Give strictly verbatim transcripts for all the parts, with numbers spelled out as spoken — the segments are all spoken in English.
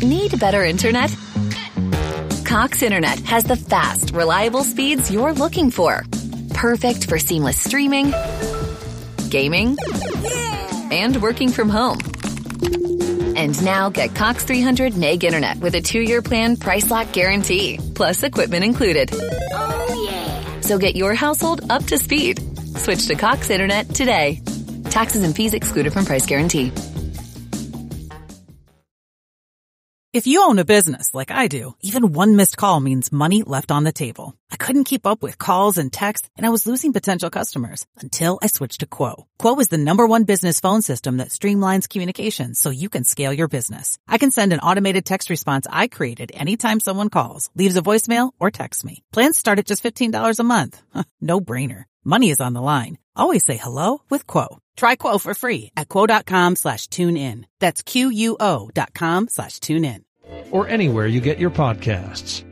Need better internet? Cox Internet has the fast, reliable speeds you're looking for. Perfect for seamless streaming, gaming, and working from home. And now get Cox three hundred meg internet with a two-year plan price lock guarantee, plus equipment included. Oh, yeah. So get your household up to speed. Switch to Cox Internet today. Taxes and fees excluded from price guarantee. If you own a business like I do, even one missed call means money left on the table. I couldn't keep up with calls and texts, and I was losing potential customers until I switched to Quo. Quo is the number one business phone system that streamlines communications so you can scale your business. I can send an automated text response I created anytime someone calls, leaves a voicemail, or texts me. Plans start at just fifteen dollars a month. No brainer. Money is on the line. Always say hello with Quo. Try Quo for free at quo.com slash tune in. That's Q-U-O dot com slash tune in. Or anywhere you get your podcasts.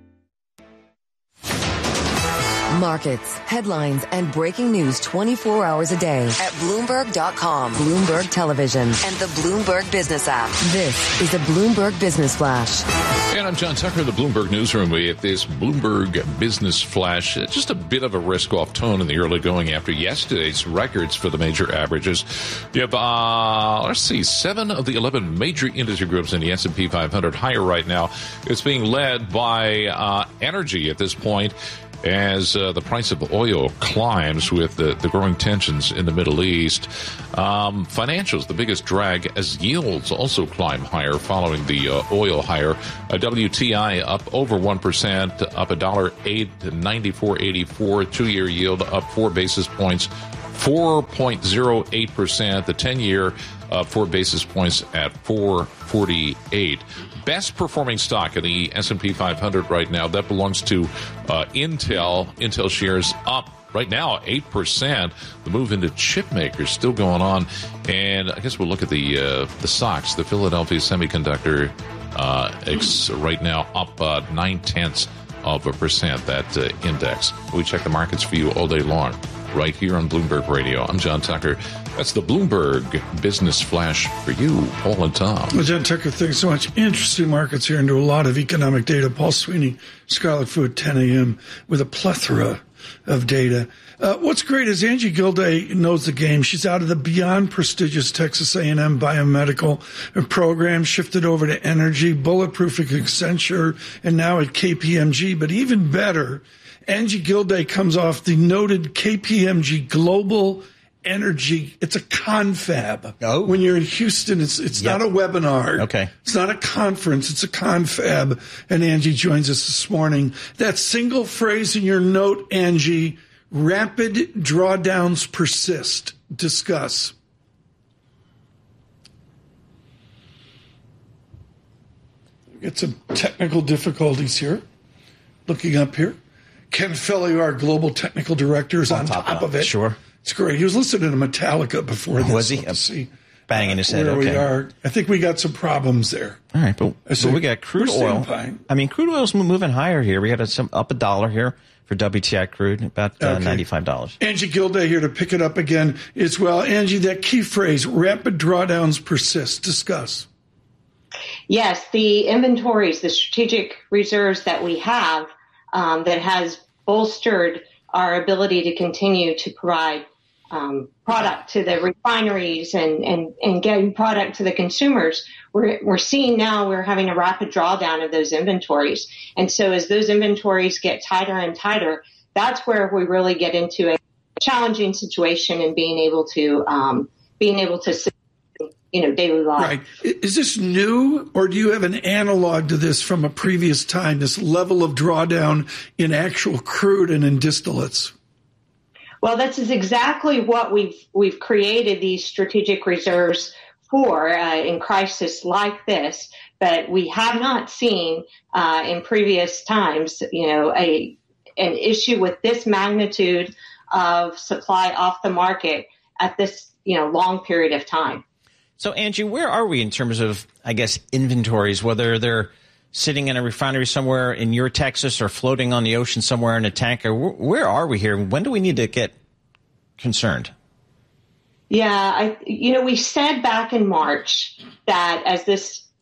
Markets, headlines, and breaking news twenty-four hours a day at Bloomberg dot com, Bloomberg Television, and the Bloomberg Business app. This is a Bloomberg Business Flash. And I'm John Tucker in the Bloomberg Newsroom with this Bloomberg Business Flash. Just a bit of a risk-off tone in the early going after yesterday's records for the major averages. You have, uh, let's see, seven of the eleven major industry groups in the S and P five hundred higher right now. It's being led by uh, energy at this point, as uh, the price of oil climbs with the, the growing tensions in the Middle East. Um, financials, the biggest drag, as yields also climb higher following the uh, oil higher. Uh, W T I up over one percent, up a dollar eight to ninety-four eighty-four. Two-year yield up four basis points, four point zero eight percent. The ten-year up four basis points at four forty-eight. Best performing stock in the S and P five hundred right now, that belongs to uh, Intel. Intel shares up right now eight percent. The move into chip makers still going on. And I guess we'll look at the uh, the stocks. The Philadelphia Semiconductor uh, ex right now up uh, nine-tenths of a percent, that uh, index. We check the markets for you all day long right here on Bloomberg Radio. I'm John Tucker. That's the Bloomberg Business Flash for you, Paul and Tom. Well, John Tucker, thanks so much. Interesting markets here into a lot of economic data. Paul Sweeney, Scarlet Food, ten a.m. with a plethora of data. Uh, what's great is Angie Gilday knows the game. She's out of the beyond prestigious Texas A and M biomedical program, shifted over to energy, bulletproof at Accenture, and now at K P M G. But even better, Angie Gilday comes off the noted K P M G Global Energy. It's a confab. Oh. When you're in Houston, it's it's Yep. not a webinar. Okay. It's not a conference. It's a confab. And Angie joins us this morning. That single phrase in your note, Angie, rapid drawdowns persist. Discuss. Get some technical difficulties here. Looking up here. Ken Felly, our global technical director, is on, on top, top of it. Sure. It's great. He was listening to Metallica before this. Was he? Let's see banging his head. where Okay. we are. I think we got some problems there. All right, but I so see. we got crude We're oil. staying fine. I mean, crude oil's moving higher here. We got a, some up a dollar here for W T I crude, about uh, Okay. ninety-five dollars. Angie Gilday here to pick it up again as well. Angie, that key phrase, rapid drawdowns persist. Discuss. Yes, the inventories, the strategic reserves that we have um, that has bolstered our ability to continue to provide um, product to the refineries and, and, and getting product to the consumers. We're, we're seeing now we're having a rapid drawdown of those inventories. And so as those inventories get tighter and tighter, that's where we really get into a challenging situation in being able to um, being able to you know, daily life. Right. Is this new, or do you have an analog to this from a previous time, this level of drawdown in actual crude and in distillates? Well, this is exactly what we've we've created these strategic reserves for uh, in crisis like this. But we have not seen uh, in previous times, you know, a an issue with this magnitude of supply off the market at this, you know, long period of time. So, Angie, where are we in terms of, I guess, inventories, whether they're sitting in a refinery somewhere in your Texas or floating on the ocean somewhere in a tanker? Where are we here? When do we need to get concerned? Yeah, I, you know, we said back in March that as this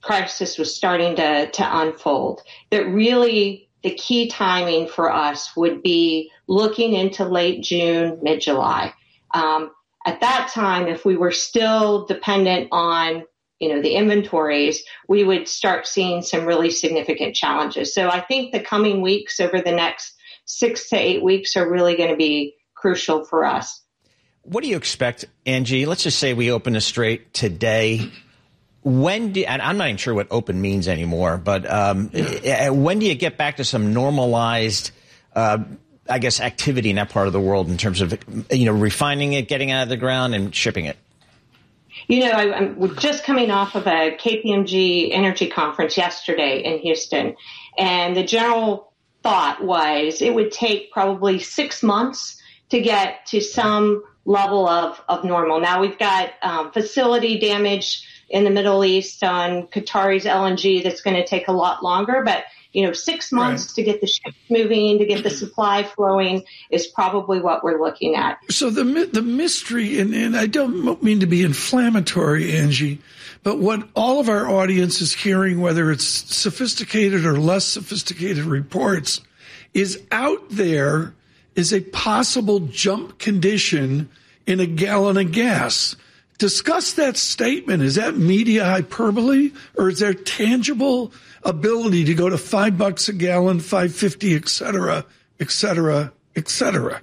crisis was starting to, to unfold, that really the key timing for us would be looking into late June, mid-July. Um, at that time, if we were still dependent on, you know, the inventories, we would start seeing some really significant challenges. So I think the coming weeks over the next six to eight weeks are really going to be crucial for us. What do you expect, Angie? Let's just say we open the strait today. When do, and I'm not even sure what open means anymore, but um, when do you get back to some normalized, uh, I guess, activity in that part of the world in terms of, you know, refining it, getting out of the ground and shipping it? You know, I, I'm we're just coming off of a K P M G energy conference yesterday in Houston, and the general thought was it would take probably six months to get to some level of, of normal. Now we've got um, facility damage in the Middle East on Qatari's L N G that's going to take a lot longer, but you know, six months right. to get the ships moving, to get the supply flowing is probably what we're looking at. So the the mystery, and, and I don't mean to be inflammatory, Angie, but what all of our audience is hearing, whether it's sophisticated or less sophisticated reports, is out there is a possible jump condition in a gallon of gas. Discuss that statement. Is that media hyperbole, or is there tangible ability to go to five bucks a gallon, five fifty, et cetera, et cetera, et cetera?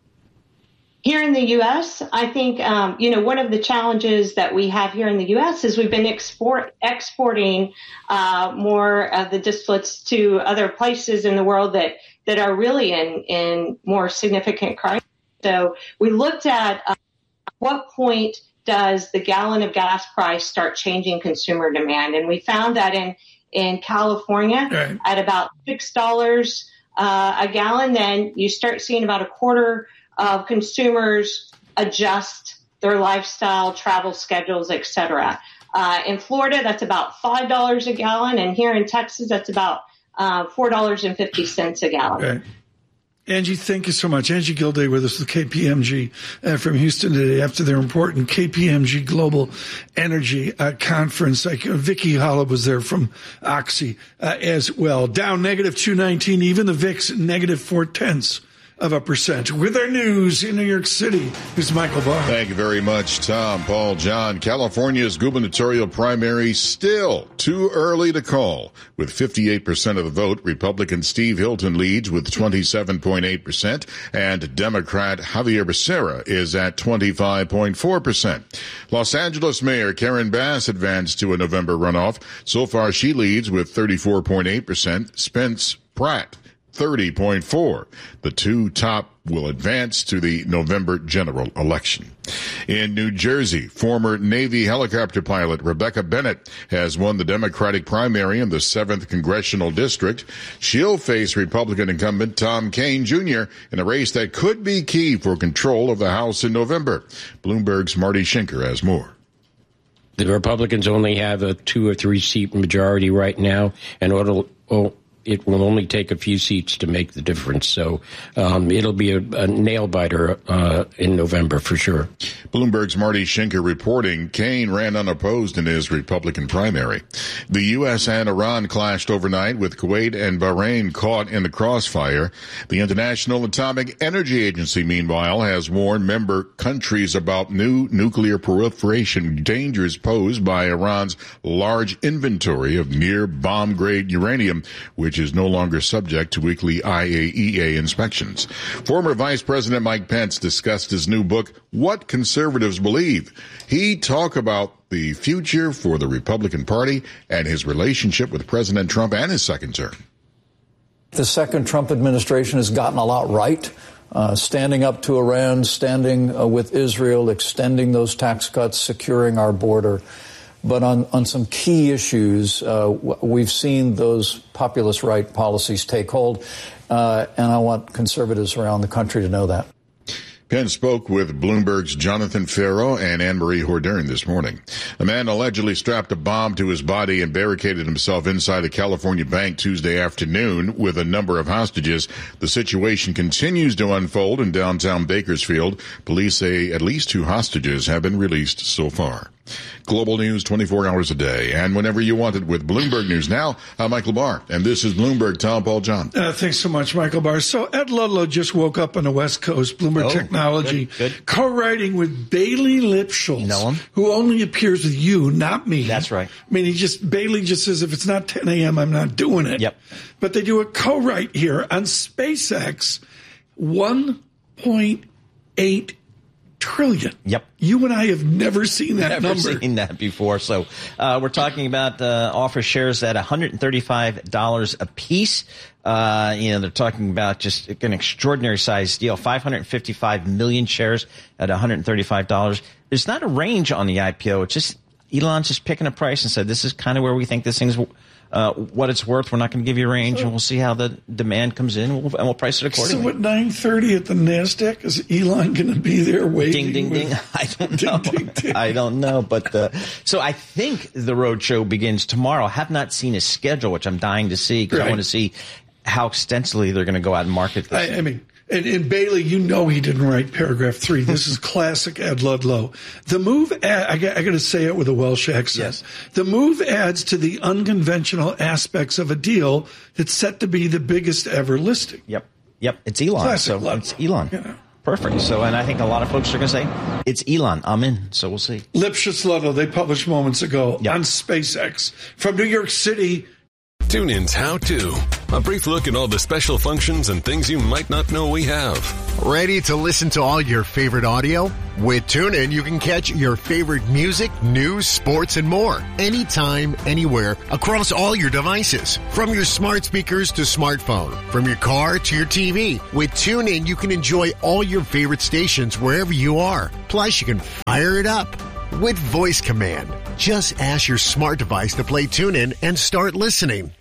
Here in the U S, I think, um, you know, one of the challenges that we have here in the U S is we've been export exporting uh, more of the distillates to other places in the world that, that are really in, in more significant crisis. So we looked at uh, what point does the gallon of gas price start changing consumer demand? And we found that in, in California right. at about six dollars uh, a gallon, then you start seeing about a quarter of consumers adjust their lifestyle, travel schedules, et cetera. Uh, in Florida, that's about five dollars a gallon. And here in Texas, that's about uh, four dollars and fifty cents a gallon. Right. Angie, thank you so much. Angie Gilday with us with K P M G uh, from Houston today after their important K P M G Global Energy uh, Conference. Like, uh, Vicki Hollub was there from Oxy uh, as well. Down negative two nineteen, even the V I X negative four tenths of a percent. With our news in New York City, here's Michael Barr. Thank you very much, Tom, Paul, John. California's gubernatorial primary still too early to call. With fifty-eight percent of the vote, Republican Steve Hilton leads with twenty-seven point eight percent, and Democrat Javier Becerra is at twenty-five point four percent. Los Angeles Mayor Karen Bass advanced to a November runoff. So far, she leads with thirty-four point eight percent. Spence Pratt, thirty point four. The two top will advance to the November general election. In New Jersey, former Navy helicopter pilot Rebecca Bennett has won the Democratic primary in the seventh Congressional District. She'll face Republican incumbent Tom Kean Junior in a race that could be key for control of the House in November. Bloomberg's Marty Schinker has more. The Republicans only have a two or three seat majority right now, and it'll, oh, it will only take a few seats to make the difference. So um, it'll be a, a nail biter uh, in November for sure. Bloomberg's Marty Schinker reporting Kean ran unopposed in his Republican primary. The U S and Iran clashed overnight, with Kuwait and Bahrain caught in the crossfire. The International Atomic Energy Agency, meanwhile, has warned member countries about new nuclear proliferation dangers posed by Iran's large inventory of near bomb-grade uranium, which is no longer subject to weekly I A E A inspections. Former Vice President Mike Pence discussed his new book, What Conservatives Believe. He talked about the future for the Republican Party and his relationship with President Trump and his second term. The second Trump administration has gotten a lot right, uh, standing up to Iran, standing uh, with Israel, extending those tax cuts, securing our border. But on, on some key issues, uh, we've seen those populist right policies take hold, uh, and I want conservatives around the country to know that. Pence spoke with Bloomberg's Jonathan Ferro and Anne-Marie Hordern this morning. A man allegedly strapped a bomb to his body and barricaded himself inside a California bank Tuesday afternoon with a number of hostages. The situation continues to unfold in downtown Bakersfield. Police say at least two hostages have been released so far. Global news twenty-four hours a day and whenever you want it with Bloomberg News Now. I'm Michael Barr, and this is Bloomberg Tom Paul John. Uh, thanks so much, Michael Barr. So Ed Ludlow just woke up on the West Coast, Bloomberg oh, Technology, good, good. co-writing with Bailey Lipschultz, You know him? who only appears with you, not me. That's right. I mean, he just Bailey just says, if it's not ten a.m., I'm not doing it. Yep. But they do a co-write here on SpaceX, one point eight trillion. Yep. You and I have never seen that Never number. seen that before. So uh, we're talking about uh, offer shares at one hundred thirty-five dollars a piece. Uh, you know, they're talking about just an extraordinary size deal, five hundred fifty-five million shares at one hundred thirty-five dollars. There's not a range on the I P O. It's just Elon's just picking a price and said, this is kind of where we think this thing's uh, what it's worth. We're not going to give you a range, and we'll see how the demand comes in, and we'll, and we'll price it accordingly. So at nine thirty at the NASDAQ, is Elon going to be there waiting? Ding, ding, with, ding. I don't know. Ding, ding, ding. I don't know. But uh, so I think the roadshow begins tomorrow. I have not seen a schedule, which I'm dying to see because Right. I want to see how extensively they're going to go out and market this. I, I mean, and, and Bailey, you know he didn't write paragraph three. This is classic Ed Ludlow. The move, ad, I, got, I got to say it with a Welsh accent. Yes. The move adds to the unconventional aspects of a deal that's set to be the biggest ever listing. Yep. Yep. It's Elon. Classic so Ludlow. it's Elon. Yeah. Perfect. So, and I think a lot of folks are going to say, it's Elon. I'm in. So we'll see. Lipschutz Ludlow, they published moments ago Yep. on SpaceX from New York City. TuneIn's How To. A brief look at all the special functions and things you might not know we have. Ready to listen to all your favorite audio? With TuneIn, you can catch your favorite music, news, sports, and more. Anytime, anywhere, across all your devices. From your smart speakers to smartphone. From your car to your T V. With TuneIn, you can enjoy all your favorite stations wherever you are. Plus, you can fire it up with voice command. Just ask your smart device to play TuneIn and start listening.